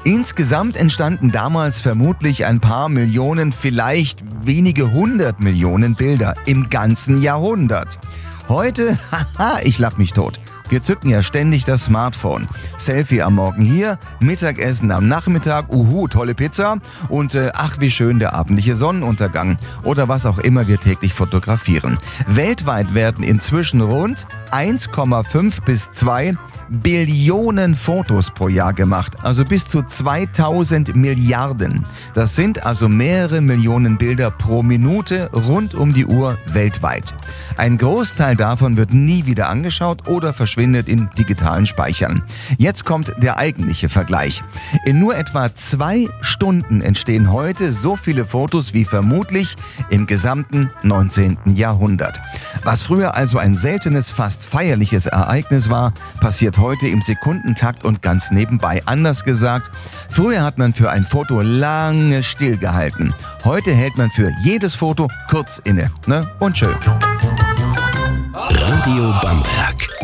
Insgesamt entstanden damals vermutlich ein paar Millionen, vielleicht wenige 100 Millionen Bilder im ganzen Jahrhundert. Heute, haha, ich lach mich tot. Wir zücken ja ständig das Smartphone. Selfie am Morgen hier, Mittagessen am Nachmittag, tolle Pizza und ach wie schön der abendliche Sonnenuntergang oder was auch immer wir täglich fotografieren. Weltweit werden inzwischen rund 1,5 bis 2 Billionen Fotos pro Jahr gemacht, also bis zu 2000 Milliarden. Das sind also mehrere Millionen Bilder pro Minute rund um die Uhr weltweit. Ein Großteil davon wird nie wieder angeschaut oder verschwindet in digitalen Speichern. Jetzt kommt der eigentliche Vergleich. In nur etwa 2 Stunden entstehen heute so viele Fotos wie vermutlich im gesamten 19. Jahrhundert. Was früher also ein seltenes, fast feierliches Ereignis war, passiert heute im Sekundentakt und ganz nebenbei. Anders gesagt, früher hat man für ein Foto lange stillgehalten. Heute hält man für jedes Foto kurz inne. Und tschö. Radio Bamberg.